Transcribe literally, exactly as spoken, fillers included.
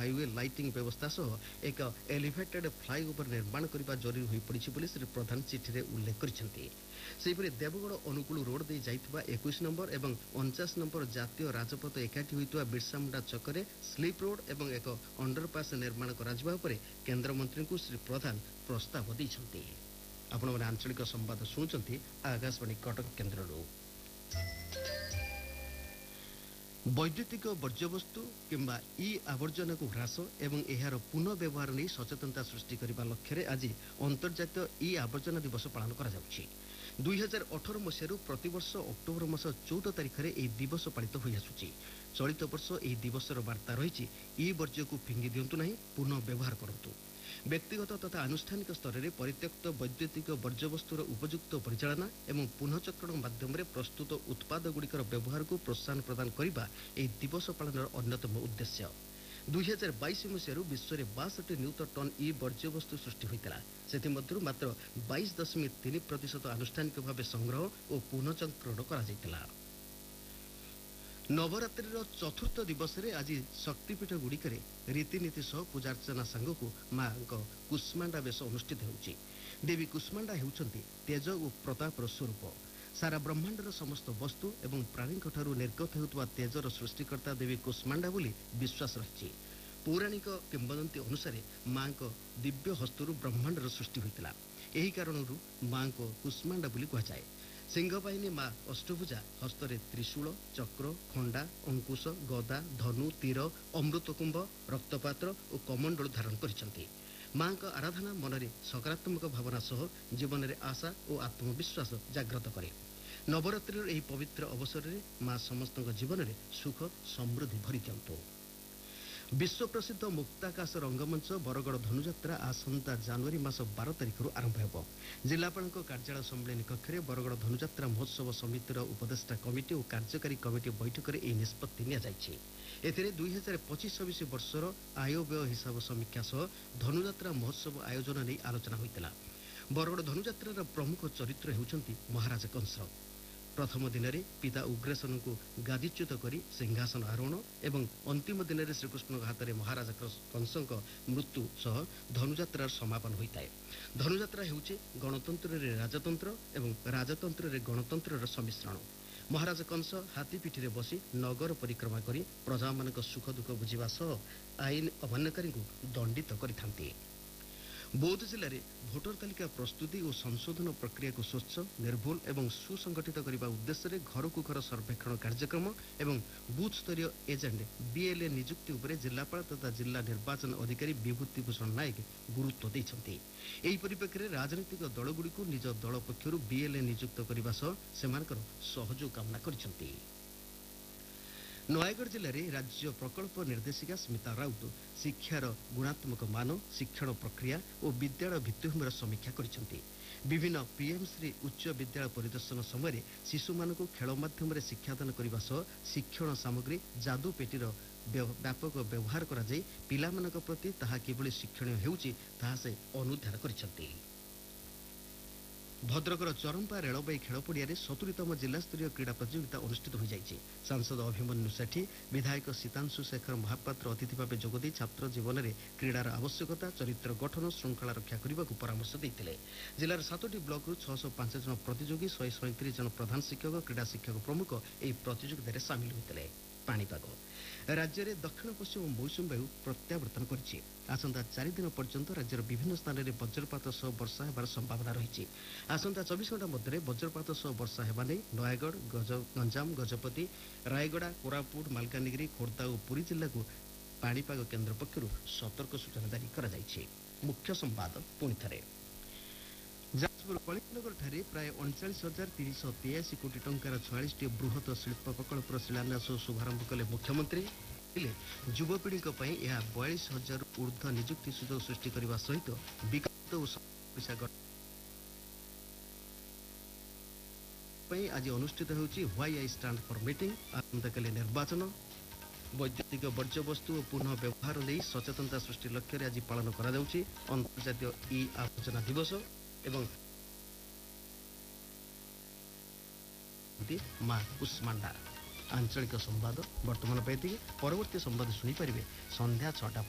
Highway lighting व्यवस्था सह एक एलिवेटेड फ्लाईओवर निर्माण करने जरूरी हो पड़ी श्री प्रधान चिठी में उल्लेख करिसेंति। सेहिपरि देवगढ़ अनुकूल रोड दे जाइथिबा इक्कीस नंबर एवं उनचास नंबर जातीय राजपथ एकाठी होइतबा बिरसा मुंडा चकरे स्लीप रोड एवं एक अंडरपास निर्माण करा जिबा उपरे केंद्र मंत्री को श्री प्रधान प्रस्ताव दैछंती। आपण माने आंचलिक संवाद सुनचंती आकाशवाणी कटक केंद्रରୁ। वैद्युतिक वर्ज्यवस्तु किंबा ई आवर्जना को ह्रास एवं एहार पुनः व्यवहार नहीं सचेतनता सृष्टि करने लक्ष्य आज अंतर्जातीय ई आवर्जना दिवस पालन करा जाउछि। दुई हजार अठर मसीह प्रतिवर्ष अक्टोबर मास चौदह तारिख में यह दिवस पालित हो आसुछि। चलित वर्ष यह दिवसर वार्ता रही ई वर्ज्य को फिंगी दिंतु नहीं पुनः व्यवहार करंतु। व्यक्तिगत तथा आनुष्ठानिक स्तर में परित्यक्त वैद्युतिक वर्ज्यवस्तुर उपयुक्त परिचालना एवं पुनःचक्रण माध्यम प्रस्तुत उत्पाद गुड़िकर व्यवहार को प्रोत्साहन प्रदान करने यह दिवस पालन अन्यतम उद्देश्य। दुई हजार बैश मसीह विश्व में बासठ नियुत टन ई वर्ज्यवस्तु सृष्टि होता से मात्र बाईस दशमिक तीन प्रतिशत आनुष्ठानिक भाव संग्रह और पुनःचक्रण कर। नवरात्रि चतुर्थ दिवस रे आज शक्तिपीठ गुड़िक रीतिनीति सह पूजार्चना सांग को माँ कुष्मांडा वेश अनुष्ठित होउछि। देवी कुष्मांडा हेउछंती तेज और प्रतापर स्वरूप। सारा ब्रह्मांडर समस्त वस्तु एवं प्राणी निर्गत होउतबा तेजर सृष्टिकर्ता देवी कुष्मांडा बोली विश्वास रही। पौराणिक किंवदंती अनुसार माँ दिव्य हस्तरु ब्रह्मांडर सृष्टि होइतिला। एही कारणरू माँ को कुष्मांडा बोली कहुए। सिंहबाहिनी माँ अष्टभुजा हस्तरे त्रिशूल चक्र खंडा अंकुश गदा धनु तीर अमृतकुंभ रक्तपात्र और कमंडल धारण करिसेंति। माँ का आराधना मनरे सकारात्मक भावना सह जीवन में आशा और आत्मविश्वास जागृत करे। नवरात्रि यही पवित्र अवसर में माँ समस्त जीवन में सुख समृद्धि भरी दिंतु। विश्व प्रसिद्ध मुक्ताकाश रंगमंच बरगड़ धनुजात्रा आसंता जनवरी मास बारह तारिख आरंभ हो। जिलापाल कार्यालय सम्मेलन कक्ष में बरगड़ धनुजात्रा महोत्सव समितिर उपदेष्टा कमिटी और कार्यकारी कमिटी बैठक में यह निष्पत्ति नि दुई हजार पचिश छब्बीस वर्षर आय व्यय हिसाब समीक्षा सह धनुजात्रा महोत्सव आयोजन नहीं आलोचना होता। बरगड़ धनुजात्रार प्रमुख चरित्र होउछंती महाराज कंस। प्रथम दिन में पिता उग्रसेन को गादीच्युत कर सिंहासन आरोहण एवं अंतिम दिन में श्रीकृष्ण हाथ में महाराज कंस मृत्यु सह धनुजात्रार समापन होता है। धनुजात्रा हेउछि गणतंत्र रे राजतंत्र एवं राजतंत्र रे गणतंत्र सम्मिश्रण। महाराज कंस हाथी पिठी बसी नगर परिक्रमा कर प्रजा मान सुख दुख बुझा सह आईन अमान्यकारी को दंडित करिथांती। बौद्ध जिले में भोटर तालिका प्रस्तुति और संशोधन प्रक्रिया को स्वच्छ निर्भुल एवं सुसंगठित करने उद्देश्य घर को घर सर्वेक्षण कार्यक्रम एवं बूथ स्तरीय एजेंट बीएलए नियुक्ति उपरे जिलापाल तथा जिला निर्वाचन अधिकारी विभूति भूषण नायक गुरुत्व देइछंती। एही परिप्रेक्षी में राजनीतिक दलगुड़ी को निज दल पक्षर बीएलए नियुक्त करने सह सेमानकर सहयोग कामना करिसेंती। नयगढ़ जिले में राज्य प्रकल्प निर्देशिका स्मिता राउत शिक्षार गुणात्मक मान शिक्षण प्रक्रिया और विद्यालय भित्तिभूमिर समीक्षा करिसेंती। विभिन्न पीएमश्री उच्च विद्यालय परिदर्शन समय शिशु मान खेल माध्यम शिक्षादान करने सह शिक्षण सामग्री जादू पेटीर व्यापक व्यवहार करा जाई पिलामानक प्रति ताहा किभली शिक्षणीय हेउछि ताहा से अनुधार करिसेंती। भद्रकर चरंपा रेलवे खेल पड़िया सतुरीतम जिलास्तरीय क्रीड़ा प्रतियोगिता अनुष्ठित हो जाइए। सांसद अभिमन्यु सेठी विधायक सीतांशु शेखर महापात्र अतिथि भाव जोगदे छात्र जीवन में क्रीडार आवश्यकता चरित्र गठन श्रृंखला रक्षा करने को परामर्श देते। जिलार सातोटी ब्लक छःश पांच जन प्रतियोगी शहे सैंतीस जन प्रधान शिक्षक क्रीड़ा शिक्षक प्रमुख यह प्रतियोगिता सामिल होते। पाणीपाग राज्य में दक्षिण पश्चिम मौसुमी वायु प्रत्यावर्तन करिछि। आसंता चार दिन पर्यंत राज्यर विभिन्न स्थान में वज्रपात सह वर्षा होबार संभावना रही। आसंता चौबीस घंटा मध्य वज्रपात सह वर्षा होगा नहीं नयगढ़ गंजाम गजपति रायगड़ा कोरापुट मालकानगिरी खोर्धा और पुरी जिला को पाणीपाग केन्द्र पक्षर सतर्क सूचना जारी कर मुख्य संवाद पुणी थे। जाजपुर कलिंगनगर ठारे प्राय उनचास हजार तीन सौ तेयासी कोटी टंकार छयालीस टी बृहत शिल्प प्रकल्पर शिलान्यास और शुभारंभ कले मुख्यमंत्री। युवपीढ़ी यह बयालीस हजार ऊर्ध्व निजुक्ति सुजोग सृष्टि करने सहित विकास और आज अनुष्ठित होउछि why I stand for meeting. आसंताकाली निर्वाचन वैद्युतिक वर्ज्यवस्तु और पुनः व्यवहार नहीं सचेतनता सृष्टि लक्ष्य आज पालन करा जाउछि अंतर्जातीय ई आवर्जना दिवस एवं माँ कुष्मांडा। आंचलिक संवाद वर्तमान पाई परवर्ती संवाद शुणी पारे संध्या छटा